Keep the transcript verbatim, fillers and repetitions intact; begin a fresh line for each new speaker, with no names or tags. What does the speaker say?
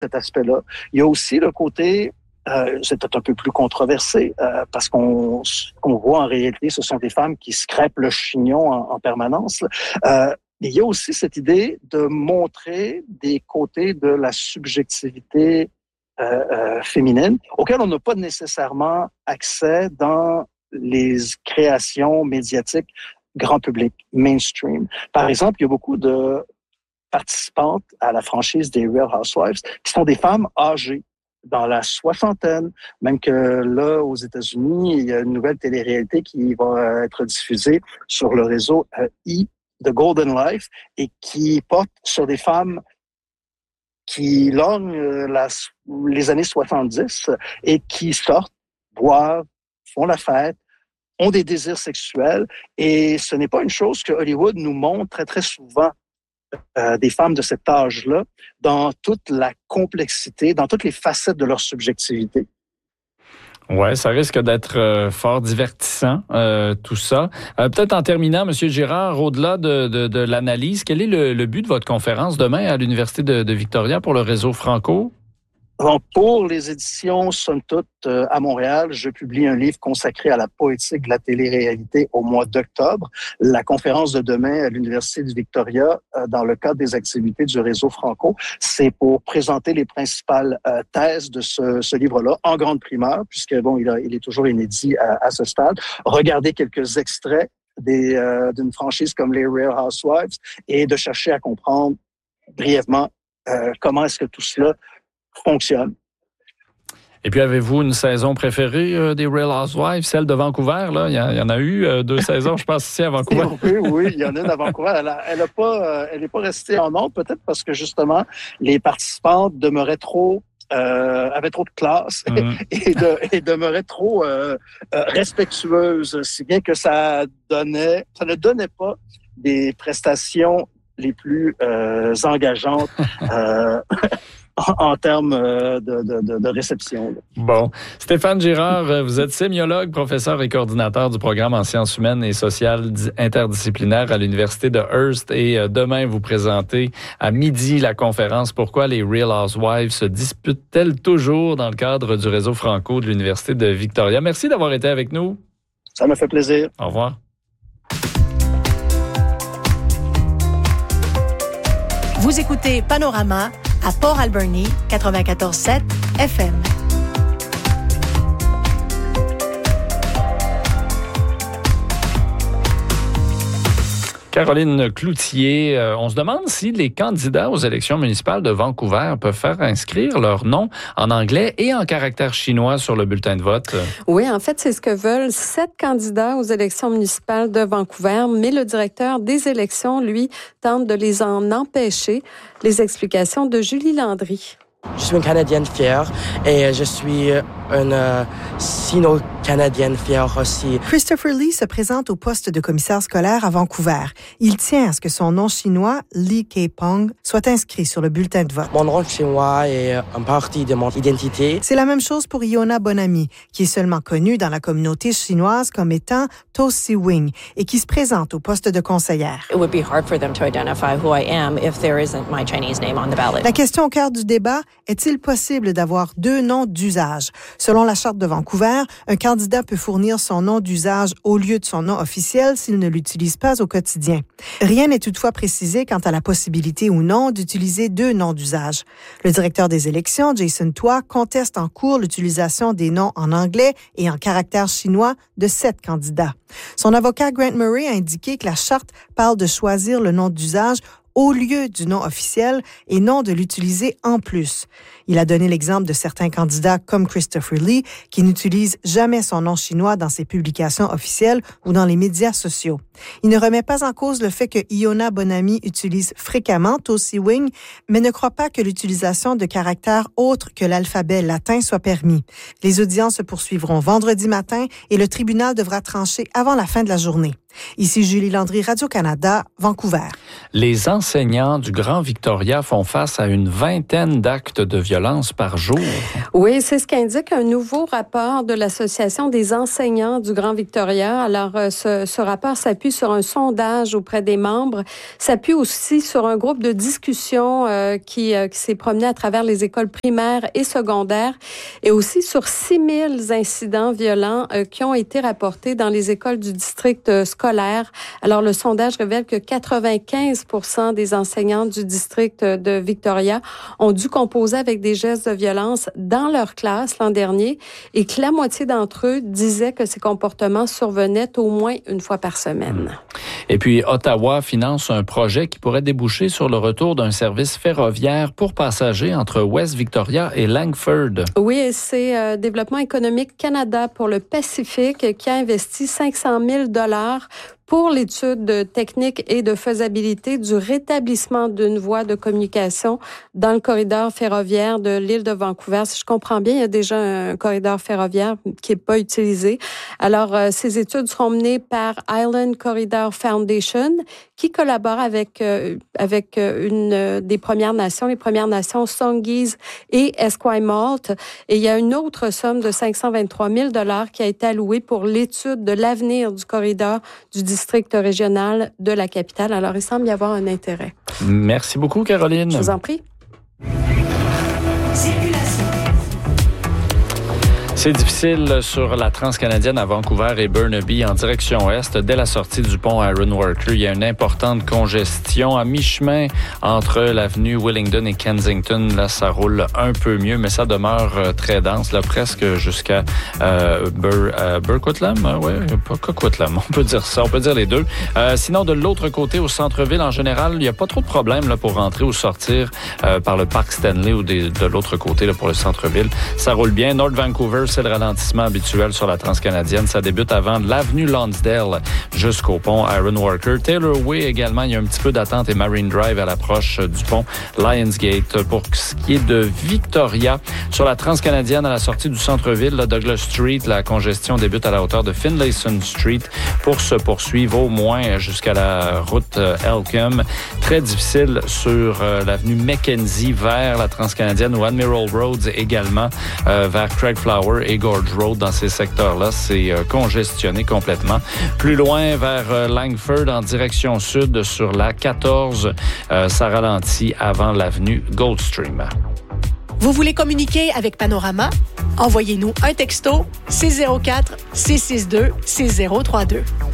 cet aspect-là. Il y a aussi le côté, euh, c'est peut-être un peu plus controversé, euh, parce qu'on qu'on voit en réalité, ce sont des femmes qui se crêpent le chignon en, en permanence. Euh, mais il y a aussi cette idée de montrer des côtés de la subjectivité euh, euh, féminine auxquels on n'a pas nécessairement accès dans les créations médiatiques grand public, mainstream. Par exemple, il y a beaucoup de participantes à la franchise des Real Housewives qui sont des femmes âgées, dans la soixantaine, même que là, aux États-Unis, il y a une nouvelle télé-réalité qui va être diffusée sur le réseau euh, E! The Golden Life et qui porte sur des femmes qui lorgnent euh, la, les années soixante-dix et qui sortent, boivent, font la fête, ont des désirs sexuels. Et ce n'est pas une chose que Hollywood nous montre très, très souvent. Euh, des femmes de cet âge-là, dans toute la complexité, dans toutes les facettes de leur subjectivité.
Oui, ça risque d'être euh, fort divertissant, euh, tout ça. Euh, peut-être en terminant, M. Girard, au-delà de, de, de l'analyse, quel est le, le but de votre conférence demain à l'Université de, de Victoria pour le réseau Franco?
Donc, pour les éditions Somme Toute euh, à Montréal, je publie un livre consacré à la poétique de la télé-réalité au mois d'octobre. La conférence de demain à l'Université du Victoria, euh, dans le cadre des activités du réseau Franco, c'est pour présenter les principales euh, thèses de ce, ce livre-là en grande primeur, puisque bon, il, a, il est toujours inédit à, à ce stade. Regardez quelques extraits des, euh, d'une franchise comme les Real Housewives et de chercher à comprendre brièvement euh, comment est-ce que tout cela fonctionne.
Et puis, avez-vous une saison préférée euh, des Real Housewives, celle de Vancouver? Là? Il, y a, il y en a eu euh, deux saisons, je pense, ici à Vancouver.
Oui, oui, il y en a une à Vancouver. Elle a, elle a pas, euh, elle n'est pas restée en nombre, peut-être parce que, justement, les participantes demeuraient trop, euh, avaient trop de classe mmh. et, de, et demeuraient trop euh, euh, respectueuses, si bien que ça donnait, ça ne donnait pas des prestations les plus euh, engageantes euh, en termes de, de, de réception.
Bon. Stéphane Girard, vous êtes sémiologue, professeur et coordinateur du programme en sciences humaines et sociales interdisciplinaires à l'Université de Hearst. Et demain, vous présentez à midi la conférence « Pourquoi les Real Housewives se disputent-elles toujours » dans le cadre du réseau Franco de l'Université de Victoria. Merci d'avoir été avec nous.
Ça me fait plaisir.
Au revoir.
Vous écoutez Panorama à Port Alberni, quatre-vingt-quatorze sept F M.
Caroline Cloutier, euh, on se demande si les candidats aux élections municipales de Vancouver peuvent faire inscrire leur nom en anglais et en caractère chinois sur le bulletin de vote.
Oui, en fait, c'est ce que veulent sept candidats aux élections municipales de Vancouver, mais le directeur des élections, lui, tente de les en empêcher. Les explications de Julie Landry.
Je suis une Canadienne fière et je suis une euh, Sino-Canadienne fière aussi.
Christopher Lee se présente au poste de commissaire scolaire à Vancouver. Il tient à ce que son nom chinois, Lee Kei-Pong, soit inscrit sur le bulletin de vote.
Mon nom chinois est une partie de mon identité.
C'est la même chose pour Iona Bonami, qui est seulement connue dans la communauté chinoise comme étant To Si Wing et qui se présente au poste de conseillère.
It would be hard for them to identify who I am if there isn't my Chinese name on the ballot.
La question au cœur du débat, est-il possible d'avoir deux noms d'usage? Selon la Charte de Vancouver, un candidat peut fournir son nom d'usage au lieu de son nom officiel s'il ne l'utilise pas au quotidien. Rien n'est toutefois précisé quant à la possibilité ou non d'utiliser deux noms d'usage. Le directeur des élections, Jason Toit, conteste en cours l'utilisation des noms en anglais et en caractère chinois de sept candidats. Son avocat Grant Murray a indiqué que la Charte parle de choisir le nom d'usage au lieu du nom officiel et non de l'utiliser en plus. Il a donné l'exemple de certains candidats comme Christopher Lee qui n'utilisent jamais son nom chinois dans ses publications officielles ou dans les médias sociaux. Il ne remet pas en cause le fait que Iona Bonami utilise fréquemment To Si Wing, mais ne croit pas que l'utilisation de caractères autres que l'alphabet latin soit permis. Les audiences se poursuivront vendredi matin et le tribunal devra trancher avant la fin de la journée. Ici Julie Landry, Radio-Canada, Vancouver.
Les enseignants du Grand Victoria font face à une vingtaine d'actes de violence par jour.
Oui, c'est ce qu'indique un nouveau rapport de l'Association des enseignants du Grand Victoria. Alors, ce, ce rapport s'appuie sur un sondage auprès des membres, s'appuie aussi sur un groupe de discussion euh, qui, euh, qui s'est promené à travers les écoles primaires et secondaires et aussi sur six mille incidents violents euh, qui ont été rapportés dans les écoles du district euh, scolaire. Alors, le sondage révèle que quatre-vingt-quinze pour cent des enseignants du district de Victoria ont dû composer avec des gestes de violence dans leur classe l'an dernier et que la moitié d'entre eux disaient que ces comportements survenaient au moins une fois par semaine.
Et puis, Ottawa finance un projet qui pourrait déboucher sur le retour d'un service ferroviaire pour passagers entre West Victoria et Langford.
Oui, c'est euh, Développement économique Canada pour le Pacifique qui a investi cinq cent mille dollars pour l'étude technique et de faisabilité du rétablissement d'une voie de communication dans le corridor ferroviaire de l'île de Vancouver. Si je comprends bien, il y a déjà un corridor ferroviaire qui n'est pas utilisé. Alors, euh, ces études seront menées par Island Corridor Foundation, qui collabore avec euh, avec une euh, des Premières Nations, les Premières Nations Songhees et Esquimalt. Et il y a une autre somme de cinq cent vingt-trois mille dollars qui a été allouée pour l'étude de l'avenir du corridor du district régional de la capitale. Alors, il semble y avoir un intérêt.
Merci beaucoup, Caroline.
Je vous en prie.
C'est difficile sur la transcanadienne à Vancouver et Burnaby en direction est. Dès la sortie du pont Ironworker, il y a une importante congestion à mi-chemin entre l'avenue Willingdon et Kensington. Là, ça roule un peu mieux, mais ça demeure très dense, là, presque jusqu'à euh, Bur, euh, Burquitlam. Oui, pas Coquitlam, on peut dire ça, on peut dire les deux. Euh, sinon, de l'autre côté, au centre-ville, en général, il n'y a pas trop de problèmes là, pour rentrer ou sortir euh, par le parc Stanley ou des, de l'autre côté là, pour le centre-ville. Ça roule bien. North Vancouver, c'est le ralentissement habituel sur la transcanadienne. Ça débute avant l'avenue Lonsdale jusqu'au pont Ironworker. Taylor Way également, il y a un petit peu d'attente et Marine Drive à l'approche du pont Lionsgate. Pour ce qui est de Victoria, sur la transcanadienne à la sortie du centre-ville, là, Douglas Street, la congestion débute à la hauteur de Finlayson Street pour se poursuivre au moins jusqu'à la route Elcombe. Très difficile sur euh, l'avenue Mackenzie vers la transcanadienne ou Admiral Roads également euh, vers Craigflower et Gorge Road. Dans ces secteurs-là, c'est euh, congestionné complètement. Plus loin vers euh, Langford en direction sud sur la quatorze, euh, ça ralentit avant l'avenue Goldstream.
Vous voulez communiquer avec Panorama? Envoyez-nous un texto six zéro quatre, six six deux, six zéro trois deux.